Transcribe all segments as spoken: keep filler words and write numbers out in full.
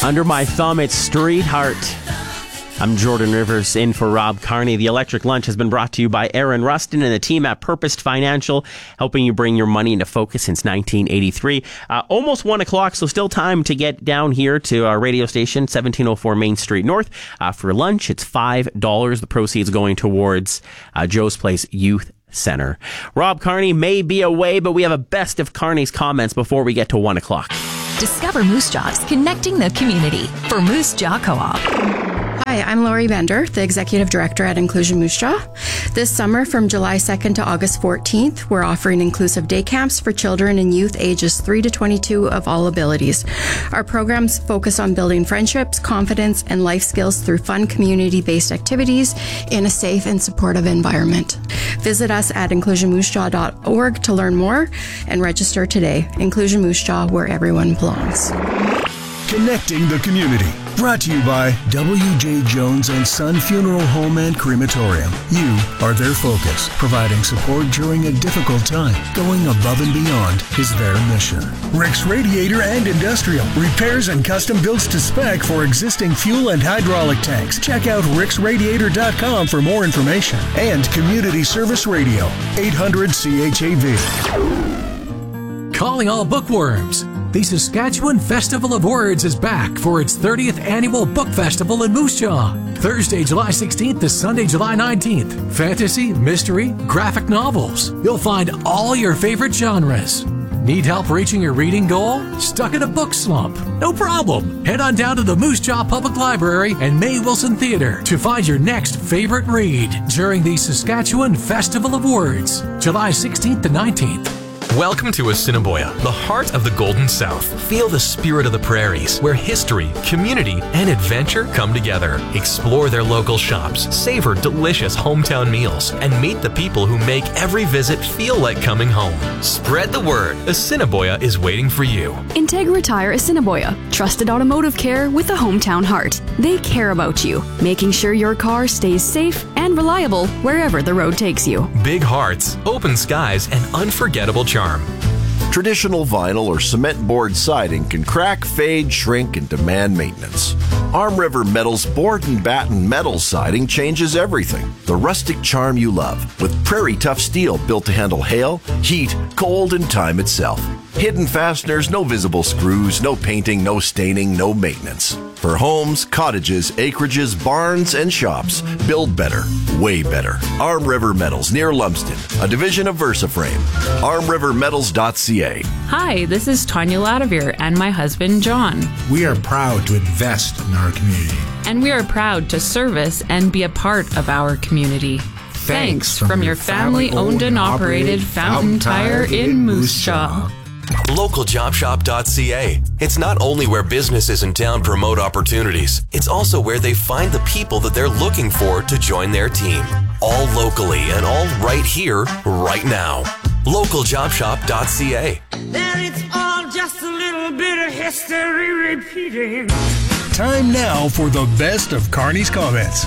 Under my thumb, it's Street Heart. I'm Jordan Rivers in for Rob Carney. The Electric Lunch has been brought to you by Aaron Rustin and the team at Purposed Financial, helping you bring your money into focus since nineteen eighty-three. Uh, almost one o'clock, so still time to get down here to our radio station, seventeen oh four Main Street North. Uh, for lunch, it's five dollars. The proceeds going towards uh, Joe's Place Youth Center. Rob Carney may be away, but we have a best of Carney's comments before we get to one o'clock. Discover Moose Jaw's connecting the community for Moose Jaw Co-op. Hi, I'm Lori Bender, the Executive Director at Inclusion Moose Jaw. This summer, from July second to August fourteenth, we're offering inclusive day camps for children and youth ages three to twenty-two of all abilities. Our programs focus on building friendships, confidence, and life skills through fun community-based activities in a safe and supportive environment. Visit us at inclusion moose jaw dot org to learn more and register today. Inclusion Moose Jaw, where everyone belongs. Connecting the community. Brought to you by W J Jones and Son Funeral Home and Crematorium. You are their focus, providing support during a difficult time. Going above and beyond is their mission. Rick's Radiator and Industrial. Repairs and custom builds to spec for existing fuel and hydraulic tanks. Check out ricks radiator dot com for more information. And Community Service Radio, eight hundred C H A V. Calling all bookworms. The Saskatchewan Festival of Words is back for its thirtieth annual book festival in Moose Jaw. Thursday, July sixteenth to Sunday, July nineteenth. Fantasy, mystery, graphic novels. You'll find all your favorite genres. Need help reaching your reading goal? Stuck in a book slump? No problem. Head on down to the Moose Jaw Public Library and May Wilson Theatre to find your next favorite read during the Saskatchewan Festival of Words, July sixteenth to nineteenth. Welcome to Assiniboia, the heart of the Golden South. Feel the spirit of the prairies, where history, community, and adventure come together. Explore their local shops, savor delicious hometown meals, and meet the people who make every visit feel like coming home. Spread the word. Assiniboia is waiting for you. Integra Tire Assiniboia. Trusted automotive care with a hometown heart. They care about you, making sure your car stays safe and reliable wherever the road takes you. Big hearts, open skies, and unforgettable charm. Traditional vinyl or cement board siding can crack, fade, shrink, and demand maintenance. Arm River Metal's board and batten metal siding changes everything. The rustic charm you love, with Prairie Tough steel built to handle hail, heat, cold, and time itself. Hidden fasteners, no visible screws, no painting, no staining, no maintenance. For homes, cottages, acreages, barns, and shops, build better, way better. Arm River Metals near Lumsden, a division of VersaFrame. arm river metals dot c a. Hi, this is Tanya Ladavir and my husband, John. We are proud to invest in our community. And we are proud to service and be a part of our community. Thanks, Thanks from, from your family-owned and operated Fountain Tire in Moose Jaw. local job shop dot c a. It's not only where businesses in town promote opportunities, it's also where they find the people that they're looking for to join their team. All locally and all right here, right now. local job shop dot c a. Then it's all just a little bit of history repeating. Time now for the best of Carney's comments.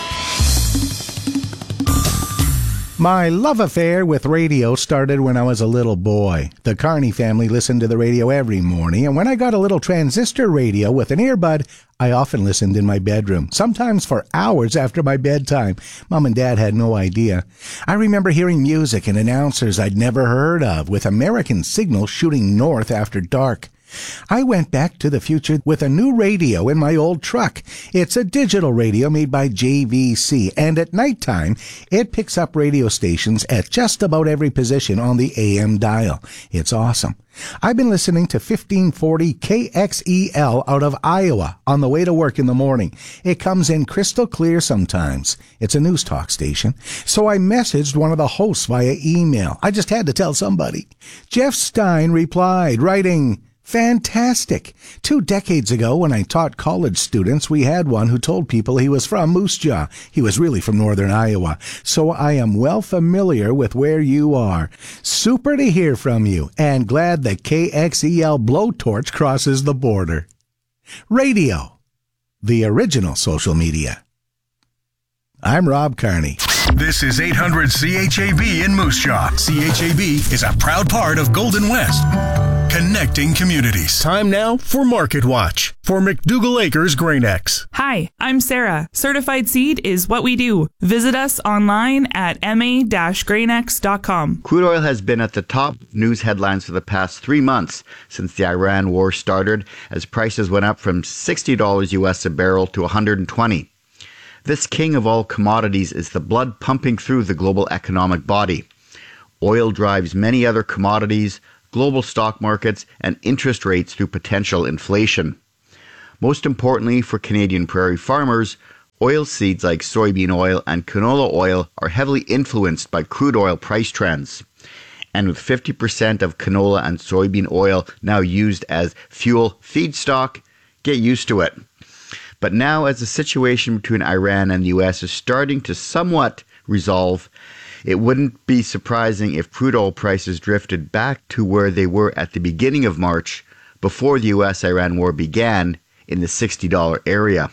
My love affair with radio started when I was a little boy. The Carney family listened to the radio every morning, and when I got a little transistor radio with an earbud, I often listened in my bedroom, sometimes for hours after my bedtime. Mom and Dad had no idea. I remember hearing music and announcers I'd never heard of, with American Signal shooting north after dark. I went back to the future with a new radio in my old truck. It's a digital radio made by J V C, and at nighttime, it picks up radio stations at just about every position on the A M dial. It's awesome. I've been listening to fifteen forty K X E L out of Iowa on the way to work in the morning. It comes in crystal clear sometimes. It's a news talk station. So I messaged one of the hosts via email. I just had to tell somebody. Jeff Stein replied, writing, "Fantastic. Two decades ago, when I taught college students, we had one who told people he was from Moose Jaw. He was really from northern Iowa. So I am well familiar with where you are. Super to hear from you, and glad the K X E L blowtorch crosses the border." Radio, the original social media. I'm Rob Carney. This is eight hundred C H A B in Moose Jaw. C H A B is a proud part of Golden West. connecting communities. Time now for Market Watch for McDougall Acres GrainX. Hi, I'm Sarah. Certified seed is what we do. Visit us online at m a dash grain x dot com. Crude oil has been at the top news headlines for the past three months since the Iran war started, as prices went up from sixty dollars U S a barrel to one hundred twenty dollars. This king of all commodities is the blood pumping through the global economic body. Oil drives many other commodities, global stock markets, and interest rates through potential inflation. Most importantly for Canadian prairie farmers, oilseeds like soybean oil and canola oil are heavily influenced by crude oil price trends. And with fifty percent of canola and soybean oil now used as fuel feedstock, get used to it. But now, as the situation between Iran and the U S is starting to somewhat resolve, it wouldn't be surprising if crude oil prices drifted back to where they were at the beginning of March, before the U S Iran war began, in the sixty dollars area.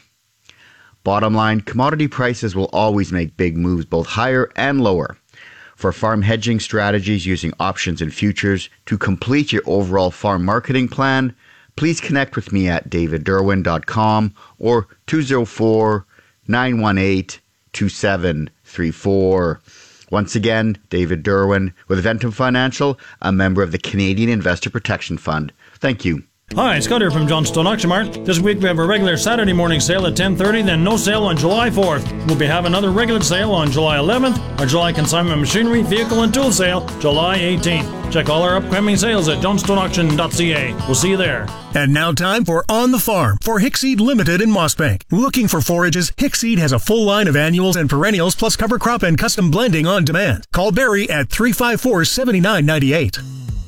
Bottom line, commodity prices will always make big moves both higher and lower. For farm hedging strategies using options and futures to complete your overall farm marketing plan, please connect with me at david derwin dot com or two oh four, nine one eight, two seven three four. Once again, David Derwin with Ventum Financial, a member of the Canadian Investor Protection Fund. Thank you. Hi, Scott here from Johnstone Auction Mart. This week we have a regular Saturday morning sale at ten thirty, then no sale on July fourth. We'll be having another regular sale on July eleventh, our July consignment machinery, vehicle and tool sale, July eighteenth. Check all our upcoming sales at johnstone auction dot c a. We'll see you there. And now time for On the Farm for Hickseed Limited in Mossbank. Looking for forages? Hickseed has a full line of annuals and perennials plus cover crop and custom blending on demand. Call Barry at three five four, seven nine nine eight.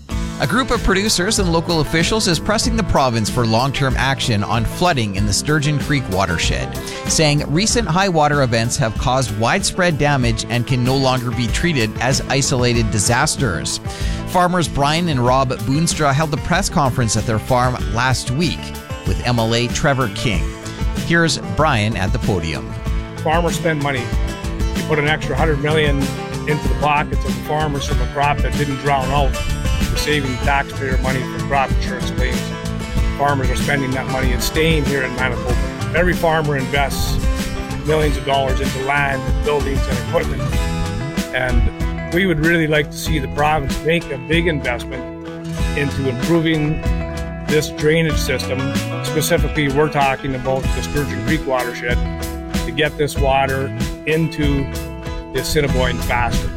A group of producers and local officials is pressing the province for long-term action on flooding in the Sturgeon Creek watershed, saying recent high water events have caused widespread damage and can no longer be treated as isolated disasters. Farmers Brian and Rob Boonstra held the press conference at their farm last week with M L A Trevor King. Here's Brian at the podium. Farmers spend money. You put an extra one hundred million dollars into the pockets of the farmers from a crop that didn't drown out. We're saving taxpayer money for crop insurance claims. Farmers are spending that money and staying here in Manitoba. Every farmer invests millions of dollars into land, buildings, and equipment. And we would really like to see the province make a big investment into improving this drainage system. Specifically, we're talking about the Sturgeon Creek watershed to get this water into the Assiniboine faster.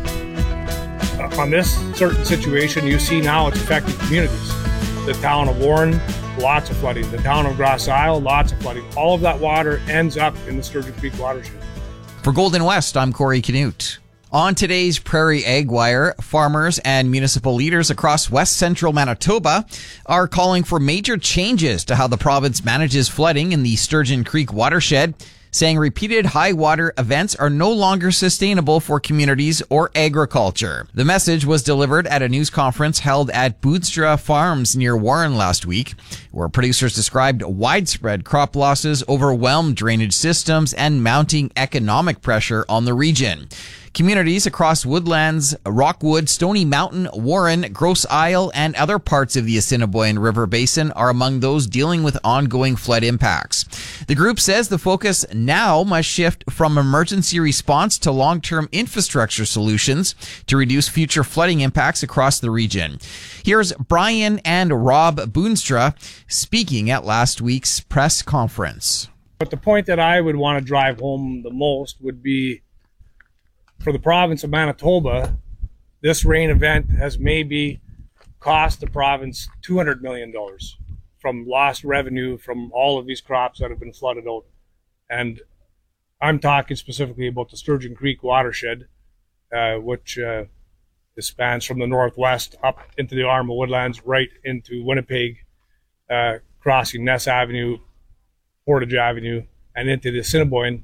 On this certain situation, you see now it's affecting communities. The town of Warren, lots of flooding. The town of Grass Isle, lots of flooding. All of that water ends up in the Sturgeon Creek watershed. For Golden West, I'm Corey Canute. On today's Prairie Ag Wire, farmers and municipal leaders across west central Manitoba are calling for major changes to how the province manages flooding in the Sturgeon Creek watershed, saying repeated high water events are no longer sustainable for communities or agriculture. The message was delivered at a news conference held at Boonstra Farms near Warren last week, where producers described widespread crop losses, overwhelmed drainage systems, and mounting economic pressure on the region. Communities across Woodlands, Rockwood, Stony Mountain, Warren, Grosse Isle, and other parts of the Assiniboine River Basin are among those dealing with ongoing flood impacts. The group says the focus now must shift from emergency response to long-term infrastructure solutions to reduce future flooding impacts across the region. Here's Brian and Rob Boonstra speaking at last week's press conference. But the point that I would want to drive home the most would be, for the province of Manitoba, this rain event has maybe cost the province two hundred million dollars from lost revenue from all of these crops that have been flooded out. And I'm talking specifically about the Sturgeon Creek watershed, uh, which uh, spans from the northwest up into the Arm of Woodlands, right into Winnipeg, uh, crossing Ness Avenue, Portage Avenue, and into the Assiniboine.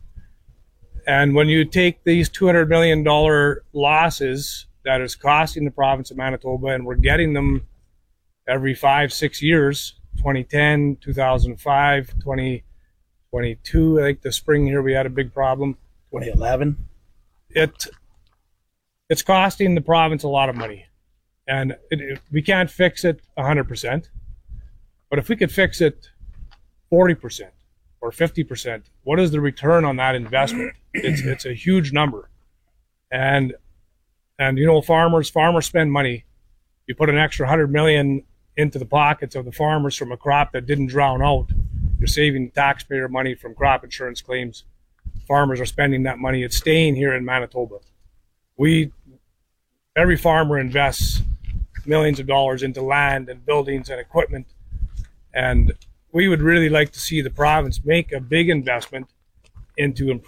And when you take these two hundred million dollars losses that is costing the province of Manitoba, and we're getting them every five, six years, twenty ten, two thousand five, twenty twenty-two, I think the spring here we had a big problem. twenty eleven. It, it's costing the province a lot of money. And it, it, we can't fix it one hundred percent. But if we could fix it forty percent or fifty percent, what is the return on that investment? It's it's a huge number. And and you know, farmers farmers spend money. You put an extra one hundred million into the pockets of the farmers from a crop that didn't drown out. You're saving taxpayer money from crop insurance claims. Farmers are spending that money. It's staying here in Manitoba. We every farmer invests millions of dollars into land and buildings and equipment. And we would really like to see the province make a big investment into improving